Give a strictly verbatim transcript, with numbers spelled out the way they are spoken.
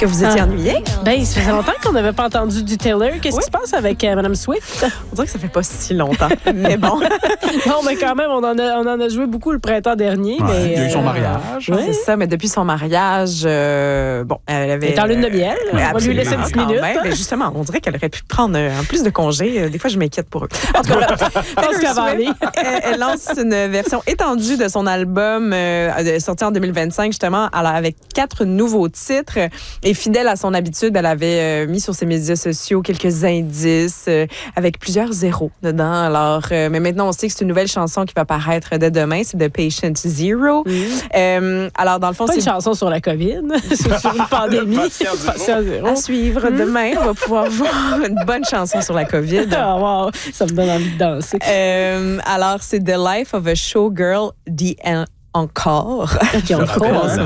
que vous étiez ennuyée? Ben, ça faisait longtemps qu'on n'avait pas entendu du Taylor. Qu'est-ce Oui. qui se passe avec euh, Mme Swift? On dirait que ça fait pas si longtemps, mais bon. Non, mais quand même, on en a, on en a joué beaucoup le printemps dernier. Ouais, mais, il y a eu son euh, mariage. ouais. C'est ça, mais depuis son mariage, euh, bon, elle avait... Elle est en lune de miel. On va lui Absolument, laisser une petite quand minute. même. Mais justement, on dirait qu'elle aurait pu prendre euh, un plus de congés. Des fois, je m'inquiète pour eux. En tout cas, Je pense qu'elle va aller. elle, elle lance une version étendue de son album euh, sorti en deux mille vingt-cinq, justement, alors avec quatre nouveaux titres. Et fidèle à son habitude, elle avait euh, mis sur ses médias sociaux quelques indices euh, avec plusieurs zéros dedans. Alors, euh, mais maintenant, on sait que c'est une nouvelle chanson qui va paraître dès demain. C'est The Patient Zero. Mm. Euh, alors, dans le fond, Pas c'est une chanson sur la COVID, c'est sur une pandémie. Patient zéro. Patient zéro. à suivre demain. On va pouvoir voir une bonne chanson sur la COVID. Ah, wow, ça me donne envie de danser. Euh, alors, c'est The Life of a Showgirl, The En- Encore. Qui ont trop, hein.